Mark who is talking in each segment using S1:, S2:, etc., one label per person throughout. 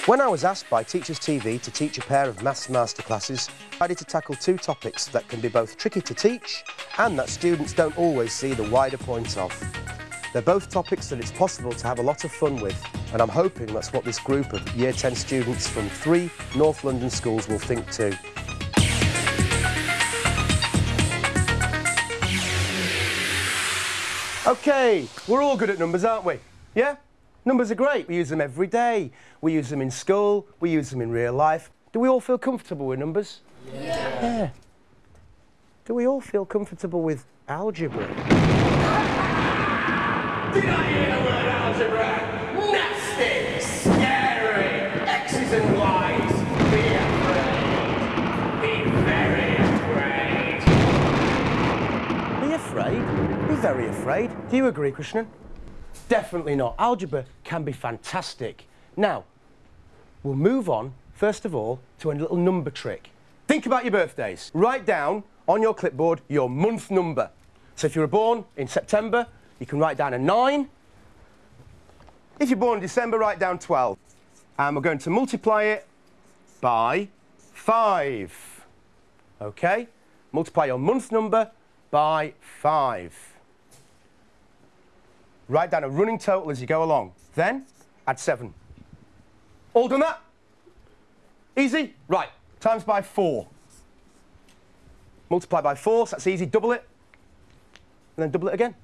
S1: When I was asked by Teachers TV to teach a pair of maths masterclasses, I had to tackle two topics that can be both tricky to teach and that students don't always see the wider point of. They're both topics that it's possible to have a lot of fun with, and I'm hoping that's what this group of Year 10 students from 3 North London schools will think too. OK, we're all good at numbers, aren't we? Yeah? Numbers are great. We use them every day. We use them in school. We use them in real life. Do we all feel comfortable with numbers? Yeah. Do we all feel comfortable with algebra?
S2: Did I hear the word algebra? Nasty, scary, X's and Y's. Be afraid. Be very afraid.
S1: Be afraid? Be very afraid. Do you agree, Krishnan? Definitely not. Algebra can be fantastic. Now, we'll move on, first of all, to a little number trick. Think about your birthdays. Write down on your clipboard your month number. So if you were born in September, you can write down a 9. If you're born in December, write down 12. And we're going to multiply it by 5. OK? Multiply your month number by 5. Write down a running total as you go along. Then, add 7. All done that? Easy? Right. Times by 4. Multiply by 4, so that's easy. Double it. And then double it again.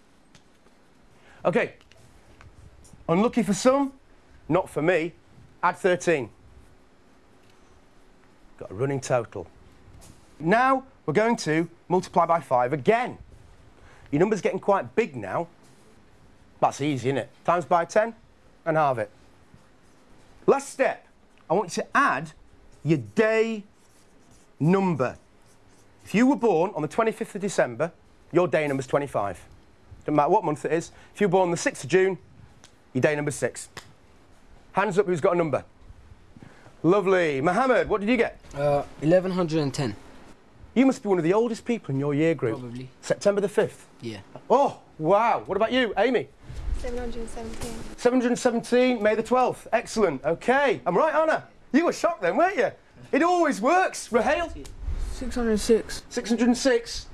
S1: OK. Unlucky for some, not for me. Add 13. Got a running total. Now, we're going to multiply by 5 again. Your number's getting quite big now. That's easy, isn't it? Times by 10 and halve it. Last step, I want you to add your day number. If you were born on the 25th of December, your day number's 25. Doesn't matter what month it is. If you were born on the 6th of June, your day number's 6. Hands up who's got a number. Lovely. Mohammed, what did you get?
S3: 1110.
S1: You must be one of the oldest people in your year group.
S3: Probably.
S1: September the 5th?
S3: Yeah.
S1: Oh, wow. What about you, Amy?
S4: 717.
S1: 717, May the 12th. Excellent. OK. I'm right, Anna? You were shocked then, weren't you? It always works. Raheel?
S3: 606.
S1: 606.